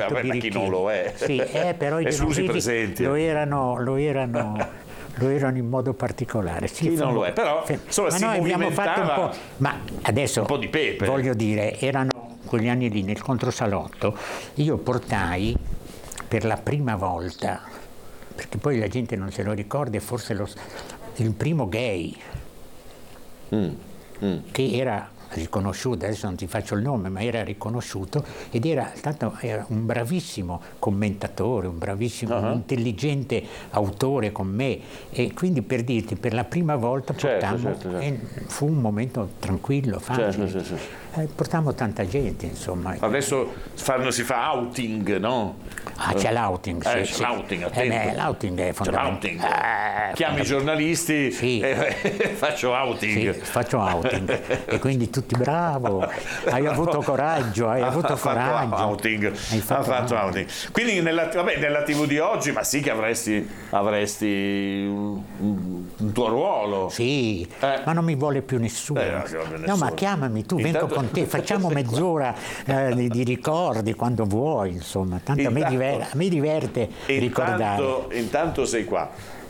molto ma chi non lo è? Sì, però i esclusi genovesi presenti. lo erano in modo particolare. Sì, Chi non lo è? Però insomma, ma si noi abbiamo fatto un po', ma adesso un po' di pepe. voglio dire, erano quegli anni lì nel controsalotto, io portai per la prima volta, perché poi la gente non se lo ricorda, forse il primo gay che era riconosciuto, adesso non ti faccio il nome, ma era riconosciuto ed era un bravissimo commentatore, un bravissimo, intelligente autore con me, e quindi per dirti, per la prima volta portammo, fu un momento tranquillo, facile. Portammo tanta gente, insomma. Adesso si fa outing, no? C'è l'outing, c'è sì. l'outing, attento. L'outing è fondamentale. Chiami i giornalisti, faccio outing. Sì, faccio outing. E quindi tutti bravo, hai avuto coraggio, hai avuto coraggio. Ha fatto outing. Quindi nella TV di oggi, ma sì che avresti un tuo ruolo. Sì, ma non mi vuole più nessuno. No, ma chiamami tu, vengo con te, facciamo mezz'ora di ricordi quando vuoi, insomma. Tanto a me diverte ricordare. Intanto sei qua.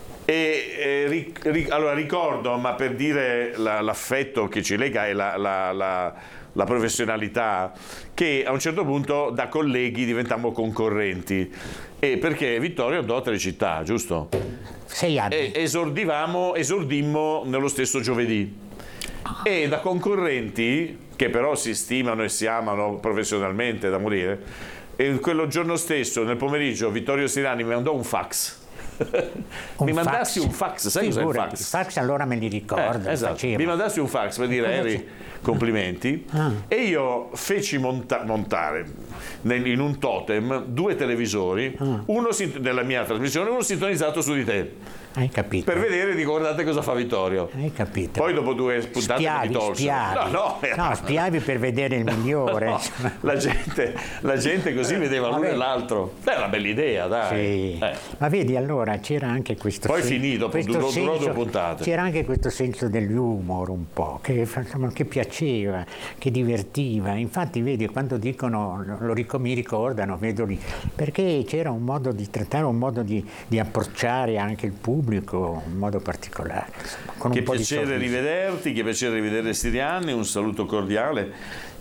Allora ricordo, ma per dire l'affetto che ci lega e la professionalità, che a un certo punto da colleghi diventammo concorrenti, perché Vittorio andò a Telecittà, giusto? 6 anni. E esordimmo nello stesso giovedì, e da concorrenti che però si stimano e si amano professionalmente da morire, e quello giorno stesso nel pomeriggio Vittorio Sirani mi mandò un fax. Mi mandassi un fax, sai cos'è il fax? I fax allora me li ricordo. Esatto. Mi mandassi un fax per dire Eri, complimenti, e io feci montare in un totem 2 televisori, uno nella mia trasmissione, uno sintonizzato su di te. Hai capito? Per vedere, guardate cosa fa Vittorio. Hai capito? Poi dopo 2 puntate mi tolsero. No, spiavi per vedere il migliore. No, la gente così vedeva l'uno e l'altro. È una bella idea, dai. Sì. Ma vedi, allora c'era anche questo poi finì, dopo durò 2 puntate. C'era anche questo senso dell'umor un po', che piaceva, che divertiva. Infatti vedi, quando dicono, mi ricordano, vedo lì, perché c'era un modo di trattare, un modo di approcciare anche il pubblico in modo particolare. Con che piacere rivederti, che piacere rivedere Siriani, un saluto cordiale.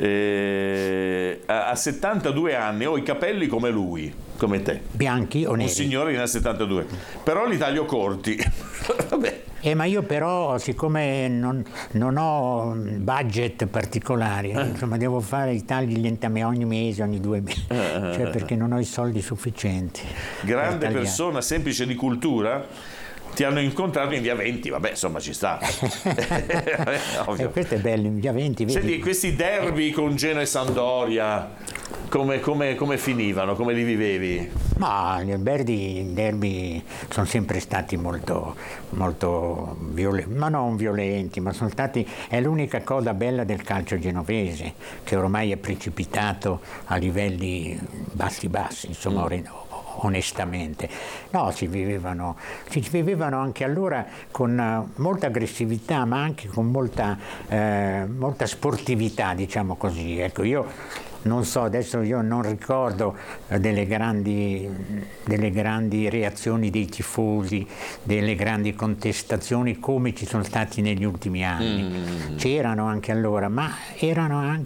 A 72 anni ho i capelli come lui, come te. Bianchi o neri? Un signore che ne ha 72, però li taglio corti. Vabbè. Ma io però, siccome non ho budget particolari, insomma, devo fare i tagli lentamente ogni mese, ogni 2 mesi, cioè perché non ho i soldi sufficienti. Grande persona, semplice di cultura. Ti hanno incontrato in via 20, vabbè, insomma, ci sta. Questo è bello, in via 20. Vedi? Senti, questi derby con Genoa e Sampdoria, come finivano? Come li vivevi? Ma i derby sono sempre stati molto violenti, ma non violenti, ma sono stati, è l'unica cosa bella del calcio genovese, che ormai è precipitato a livelli bassi, insomma, onestamente. No, si vivevano anche allora con molta aggressività, ma anche con molta sportività, diciamo così. Ecco, io non so, adesso io non ricordo delle grandi reazioni dei tifosi, delle grandi contestazioni come ci sono stati negli ultimi anni. C'erano anche allora, ma erano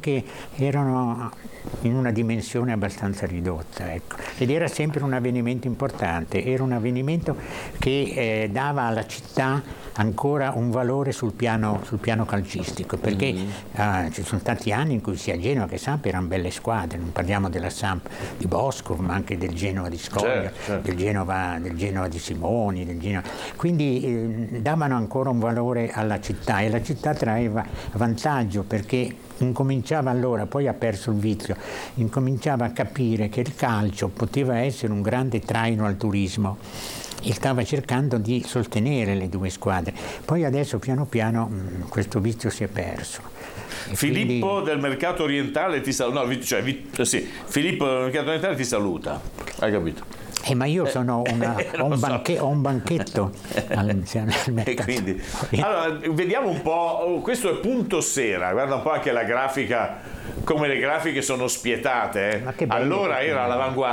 in una dimensione abbastanza ridotta, ecco. Ed era sempre un avvenimento importante, era un avvenimento che dava alla città ancora un valore sul piano calcistico, perché ci sono stati anni in cui sia Genoa che Samp erano belle squadre, non parliamo della Samp di Bosco, ma anche del Genoa di Scoglia, certo. del Genova di Simoni, quindi davano ancora un valore alla città, e la città traeva vantaggio, perché incominciava allora, poi ha perso il vizio, incominciava a capire che il calcio poteva essere un grande traino al turismo e stava cercando di sostenere le 2 squadre. Poi adesso piano piano questo vizio si è perso. Filippo del Mercato Orientale ti saluta. Filippo del Mercato Orientale ti saluta. Hai capito? Ma io sono ho un banchetto al e quindi, allora, vediamo un po', questo è Punto Sera, guarda un po' anche la grafica, come le grafiche sono spietate. Ma che bello, allora era all'avanguardia.